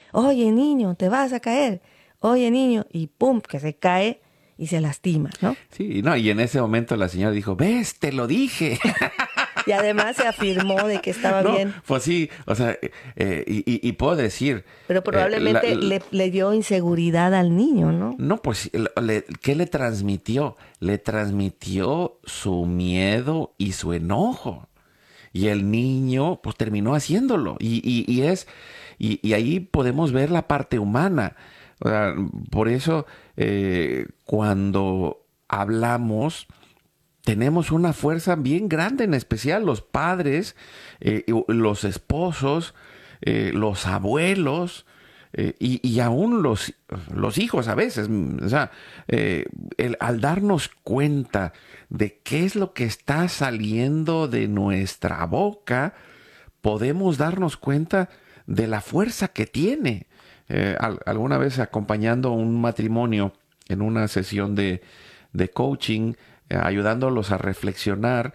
oye niño, te vas a caer, oye niño, y pum, que se cae y se lastima, ¿no? Sí, no, y en ese momento la señora dijo, ves, te lo dije. Y además se afirmó de que estaba No, bien, pues sí, o sea, y puedo decir, pero probablemente le dio inseguridad al niño, ¿no? no, pues, ¿qué le transmitió? Le transmitió su miedo y su enojo. Y el niño, pues, terminó haciéndolo. Y ahí podemos ver la parte humana. O sea, por eso, cuando hablamos, tenemos una fuerza bien grande, en especial los padres, los esposos, los abuelos, y aún los hijos a veces. O sea, al darnos cuenta de qué es lo que está saliendo de nuestra boca, podemos darnos cuenta de la fuerza que tiene. Alguna vez acompañando un matrimonio en una sesión de coaching, ayudándolos a reflexionar,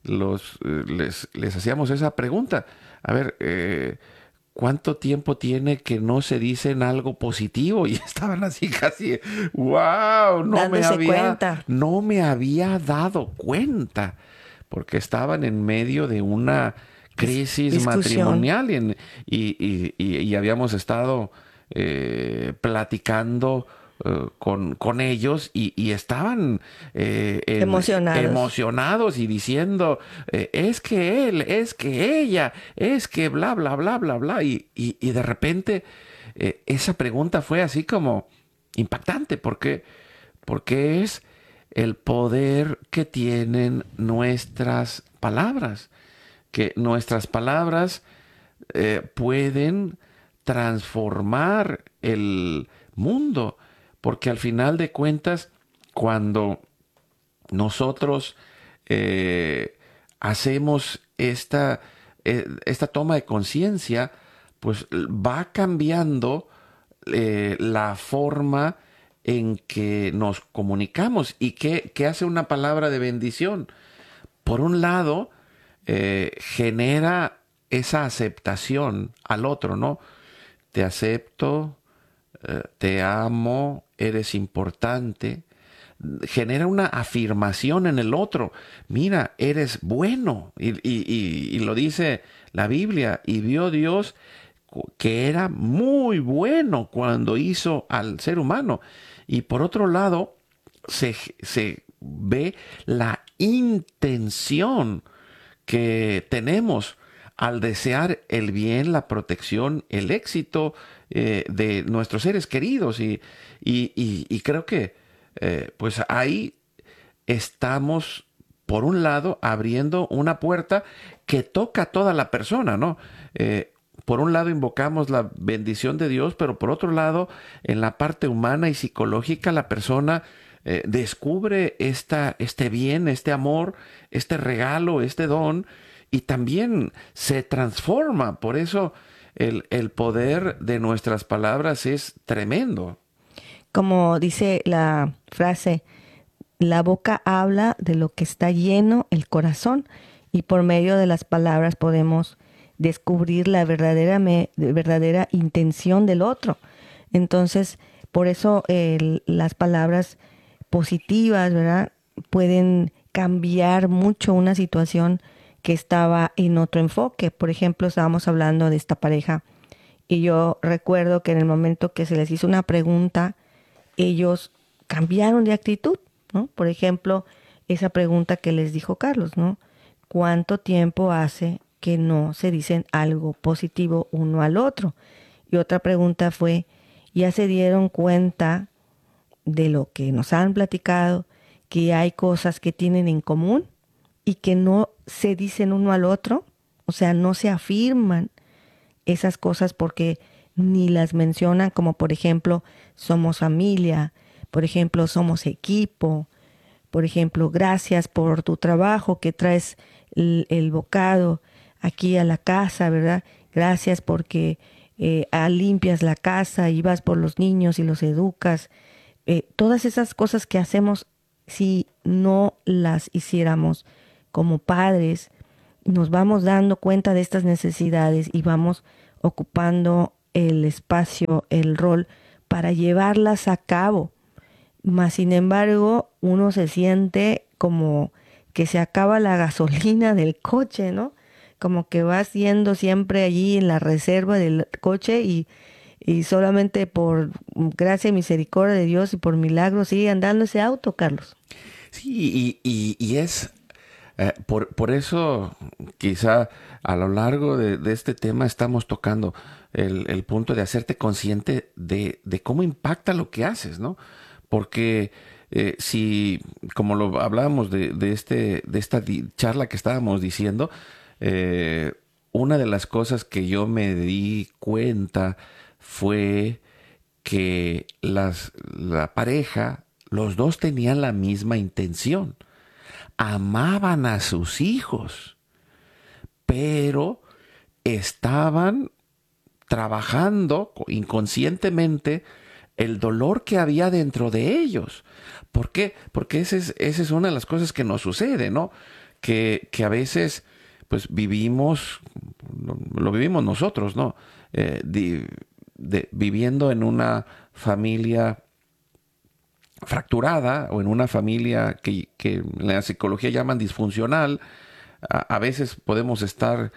les hacíamos esa pregunta. A ver, ¿cuánto tiempo tiene que no se dicen algo positivo? Y estaban así casi, wow, Dándose cuenta. no me había dado cuenta, porque estaban en medio de una crisis Discusión, matrimonial y habíamos estado platicando con ellos y estaban emocionados. emocionados y diciendo, es que él, es que ella, es que bla, bla, bla, bla, bla. Y de repente esa pregunta fue así como impactante, porque es el poder que tienen nuestras palabras, que nuestras palabras pueden transformar el mundo, porque al final de cuentas, cuando nosotros hacemos esta toma de conciencia, pues va cambiando la forma en que nos comunicamos. ¿Y qué hace una palabra de bendición? Por un lado, genera esa aceptación al otro, ¿no? Te acepto, te amo, eres importante. Genera una afirmación en el otro. Mira, eres bueno. Y lo dice la Biblia. Y vio Dios que era muy bueno cuando hizo al ser humano. Y por otro lado, se ve la intención que tenemos al desear el bien, la protección, el éxito de nuestros seres queridos. Y creo que pues ahí estamos, por un lado, abriendo una puerta que toca a toda la persona, ¿no? Por un lado invocamos la bendición de Dios, pero por otro lado, en la parte humana y psicológica, la persona descubre este bien, este amor, este regalo, este don, y también se transforma. Por eso el poder de nuestras palabras es tremendo. Como dice la frase, la boca habla de lo que está lleno el corazón y por medio de las palabras podemos descubrir la verdadera intención del otro. Entonces, por eso las palabras positivas, ¿verdad? Pueden cambiar mucho una situación que estaba en otro enfoque. Por ejemplo, estábamos hablando de esta pareja y yo recuerdo que en el momento que se les hizo una pregunta, ellos cambiaron de actitud, ¿no? Por ejemplo, esa pregunta que les dijo Carlos, ¿no? ¿Cuánto tiempo hace que no se dicen algo positivo uno al otro? Y otra pregunta fue, ¿ya se dieron cuenta de lo que nos han platicado, que hay cosas que tienen en común y que no se dicen uno al otro? O sea, no se afirman esas cosas porque ni las mencionan, como por ejemplo, somos familia, por ejemplo, somos equipo, por ejemplo, gracias por tu trabajo que traes el bocado aquí a la casa, ¿verdad? Gracias porque limpias la casa y vas por los niños y los educas. Todas esas cosas que hacemos, si no las hiciéramos como padres, nos vamos dando cuenta de estas necesidades y vamos ocupando el espacio, el rol para llevarlas a cabo. Mas, sin embargo, uno se siente como que se acaba la gasolina del coche, ¿no? Como que vas yendo siempre allí en la reserva del coche y solamente por gracia y misericordia de Dios y por milagro sigue andando ese auto, Carlos. Sí, y es por eso quizá a lo largo de este tema estamos tocando el punto de hacerte consciente de cómo impacta lo que haces, ¿no? Porque si, como lo hablábamos de esta charla que estábamos diciendo, eh, una de las cosas que yo me di cuenta fue que la pareja, los dos tenían la misma intención, amaban a sus hijos, pero estaban trabajando inconscientemente el dolor que había dentro de ellos. ¿Por qué? Porque esa es una de las cosas que nos sucede, ¿no? Que a veces, pues vivimos, lo vivimos nosotros, ¿no? Viviendo en una familia fracturada o en una familia que en la psicología llaman disfuncional. A veces podemos estar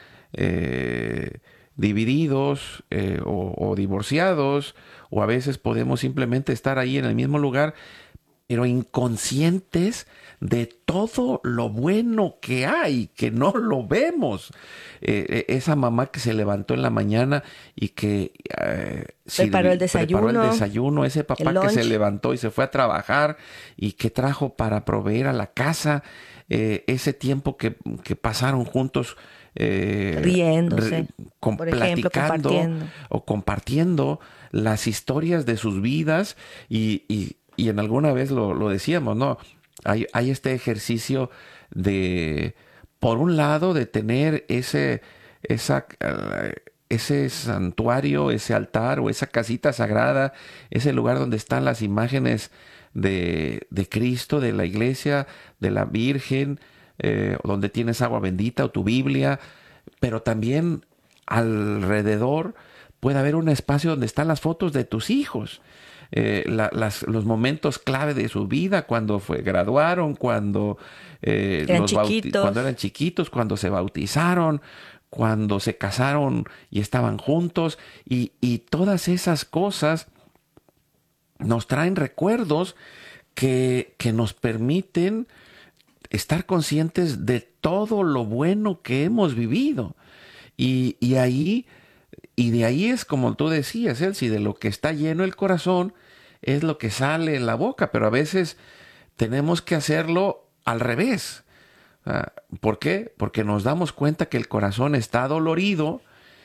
divididos o divorciados, o a veces podemos simplemente estar ahí en el mismo lugar, pero inconscientes de todo lo bueno que hay, que no lo vemos. Esa mamá que se levantó en la mañana y que Preparó el preparó el desayuno, desayuno, ese el papá que se lunch, levantó y se fue a trabajar y que trajo para proveer a la casa, ese tiempo que pasaron juntos, riéndose, por ejemplo, platicando compartiendo. o compartiendo las historias de sus vidas y en alguna vez lo decíamos, ¿no? Hay este ejercicio de, por un lado, de tener ese santuario, ese altar o esa casita sagrada, ese lugar donde están las imágenes de Cristo, de la iglesia, de la Virgen, donde tienes agua bendita o tu Biblia, pero también alrededor puede haber un espacio donde están las fotos de tus hijos, los momentos clave de su vida, cuando graduaron, cuando, Eran cuando chiquitos. eran chiquitos, cuando se bautizaron, cuando se casaron y estaban juntos, y todas esas cosas nos traen recuerdos que nos permiten estar conscientes de todo lo bueno que hemos vivido. Y ahí, y de ahí es como tú decías, Elsie, de lo que está lleno el corazón es lo que sale en la boca, pero a veces tenemos que hacerlo al revés. ¿Por qué? Porque nos damos cuenta que el corazón está dolorido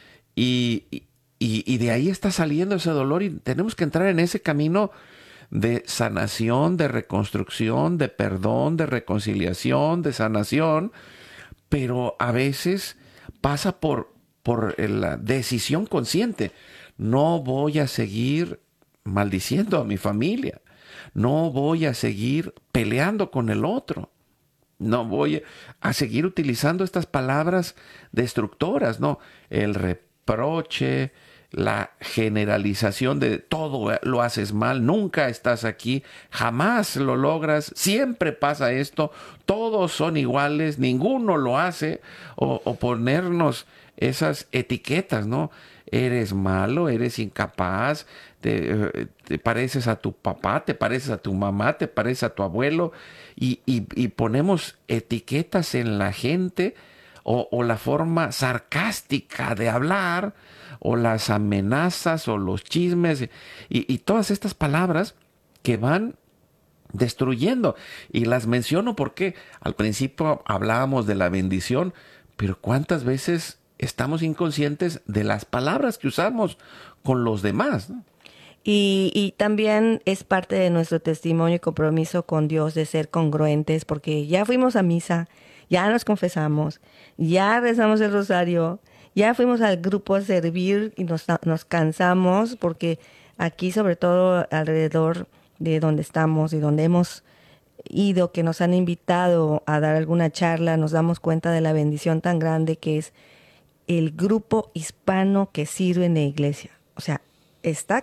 y de ahí está saliendo ese dolor y tenemos que entrar en ese camino de sanación, de reconstrucción, de perdón, de reconciliación, de sanación, pero a veces pasa por la decisión consciente. No voy a seguir maldiciendo a mi familia, no voy a seguir peleando con el otro, no voy a seguir utilizando estas palabras destructoras, no, el reproche, la generalización de todo lo haces mal, nunca estás aquí, jamás lo logras, siempre pasa esto, todos son iguales, ninguno lo hace, o ponernos esas etiquetas, ¿no? Eres malo, eres incapaz, te pareces a tu papá, te pareces a tu mamá, te pareces a tu abuelo, y ponemos etiquetas en la gente o la forma sarcástica de hablar, o las amenazas, o los chismes, y todas estas palabras que van destruyendo. Y las menciono porque al principio hablábamos de la bendición, pero ¿cuántas veces estamos inconscientes de las palabras que usamos con los demás, ¿no? Y también es parte de nuestro testimonio y compromiso con Dios de ser congruentes, porque ya fuimos a misa, ya nos confesamos, ya rezamos el rosario, ya fuimos al grupo a servir y nos cansamos, porque aquí, sobre todo alrededor de donde estamos y donde hemos ido, que nos han invitado a dar alguna charla, nos damos cuenta de la bendición tan grande que es el grupo hispano que sirve en la iglesia. O sea, está